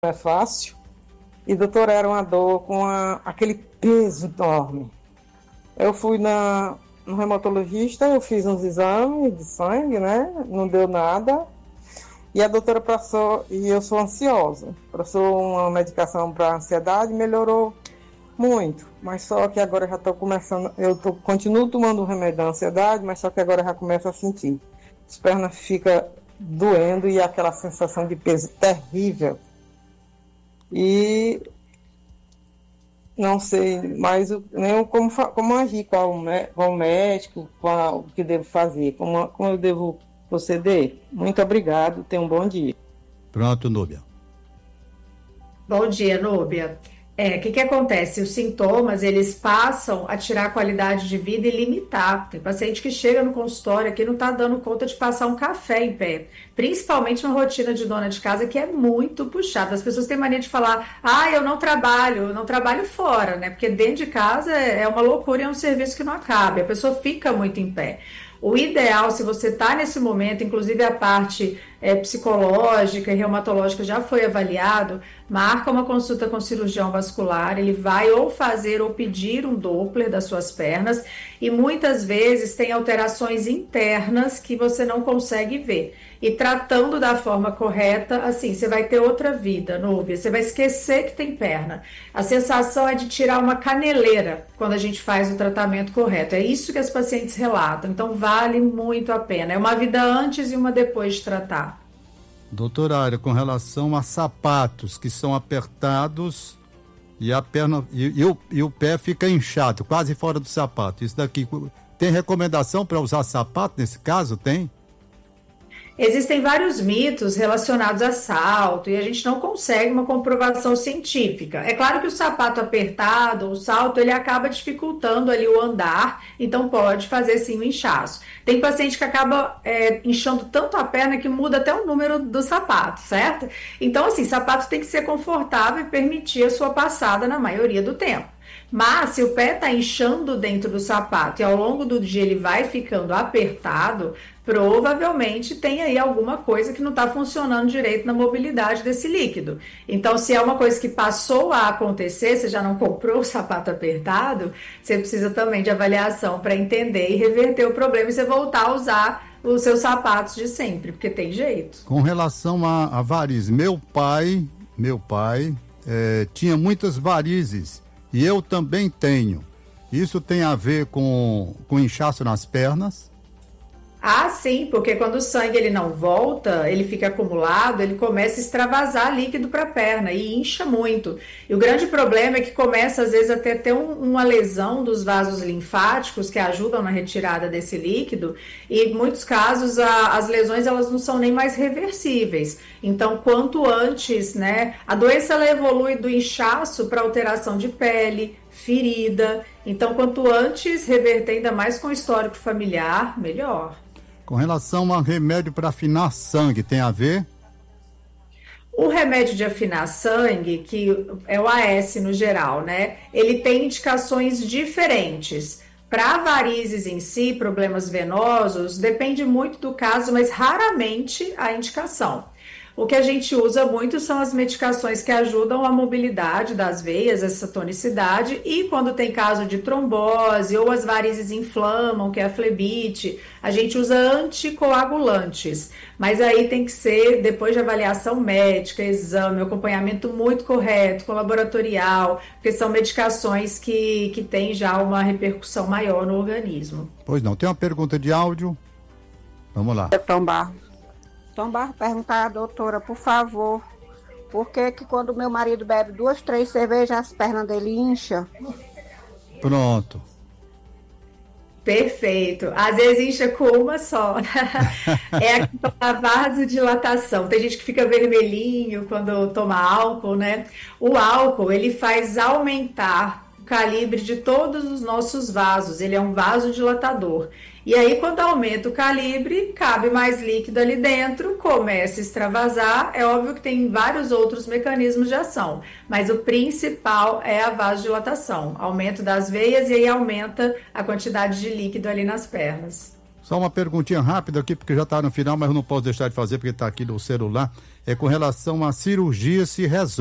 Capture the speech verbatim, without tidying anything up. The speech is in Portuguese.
é fácil. E, doutora, era uma dor com a, aquele peso enorme. Eu fui na, no reumatologista, eu fiz uns exames de sangue, né? Não deu nada. E a doutora passou, e eu sou ansiosa, passou uma medicação para ansiedade, melhorou muito. Mas só que agora já estou começando, eu tô, continuo tomando o remédio da ansiedade, mas só que agora já começo a sentir. As pernas ficam doendo e aquela sensação de peso terrível. E não sei mais o, nem como, como agir com o, com o médico, com a, o que devo fazer, como, como eu devo proceder. Muito obrigado, tenha um bom dia. Pronto, Núbia. Bom dia, Núbia. É, o que que acontece? Os sintomas, eles passam a tirar a qualidade de vida e limitar. Tem paciente que chega no consultório aqui e não está dando conta de passar um café em pé. Principalmente na rotina de dona de casa, que é muito puxada. As pessoas têm mania de falar, ah, eu não trabalho, eu não trabalho fora, né? Porque dentro de casa é uma loucura e é um serviço que não acaba. A pessoa fica muito em pé. O ideal, se você está nesse momento, inclusive a parte é, psicológica e reumatológica já foi avaliado, marca uma consulta com o cirurgião vascular, ele vai ou fazer ou pedir um Doppler das suas pernas e muitas vezes tem alterações internas que você não consegue ver. E tratando da forma correta, assim, você vai ter outra vida, Núbia, você vai esquecer que tem perna. A sensação é de tirar uma caneleira quando a gente faz o tratamento correto. É isso que as pacientes relatam, então vale muito a pena. É uma vida antes e uma depois de tratar. Doutora Área, com relação a sapatos que são apertados e a perna e, e, o, e o pé fica inchado, quase fora do sapato. Isso daqui, tem recomendação para usar sapato nesse caso? Tem? Existem vários mitos relacionados a salto e a gente não consegue uma comprovação científica. É claro que o sapato apertado, o salto, ele acaba dificultando ali o andar, então pode fazer sim o inchaço. Tem paciente que acaba é, inchando tanto a perna que muda até o número do sapato, certo? Então, assim, sapato tem que ser confortável e permitir a sua passada na maioria do tempo. Mas se o pé está inchando dentro do sapato e ao longo do dia ele vai ficando apertado, provavelmente tem aí alguma coisa que não está funcionando direito na mobilidade desse líquido. Então, se é uma coisa que passou a acontecer, você já não comprou o sapato apertado, você precisa também de avaliação para entender e reverter o problema e você voltar a usar os seus sapatos de sempre, porque tem jeito. Com relação a, a varizes, meu pai, meu pai é, tinha muitas varizes. E eu também tenho. Isso tem a ver com, com inchaço nas pernas? Ah, sim, porque quando o sangue ele não volta, ele fica acumulado, ele começa a extravasar líquido para a perna e incha muito. E o grande problema é que começa às vezes até ter um, uma lesão dos vasos linfáticos que ajudam na retirada desse líquido e em muitos casos a, as lesões elas não são nem mais reversíveis. Então, quanto antes, né, a doença ela evolui do inchaço para alteração de pele, ferida. Então, quanto antes reverter ainda mais com o histórico familiar, melhor. Com relação a remédio para afinar sangue, tem a ver? O remédio de afinar sangue, que é o A S no geral, né? Ele tem indicações diferentes. Para varizes em si, problemas venosos, depende muito do caso, mas raramente a indicação. O que a gente usa muito são as medicações que ajudam a mobilidade das veias, essa tonicidade, e quando tem caso de trombose ou as varizes inflamam, que é a flebite, a gente usa anticoagulantes, mas aí tem que ser depois de avaliação médica, exame, acompanhamento muito correto, com laboratorial, porque são medicações que, que têm já uma repercussão maior no organismo. Pois não, tem uma pergunta de áudio? Vamos lá. É Tom Barros. Tom Barros, perguntar à doutora, por favor, por que que quando meu marido bebe duas, três cervejas, as pernas dele incham? Pronto. Perfeito. Às vezes incha com uma só. É a vasodilatação. Tem gente que fica vermelhinho quando toma álcool, né? O álcool, ele faz aumentar o calibre de todos os nossos vasos. Ele é um vasodilatador. E aí, quando aumenta o calibre, cabe mais líquido ali dentro, começa a extravasar. É óbvio que tem vários outros mecanismos de ação, mas o principal é a vasodilatação, aumento das veias e aí aumenta a quantidade de líquido ali nas pernas. Só uma perguntinha rápida aqui, porque já está no final, mas eu não posso deixar de fazer porque está aqui no celular. É com relação à cirurgia, se resolve.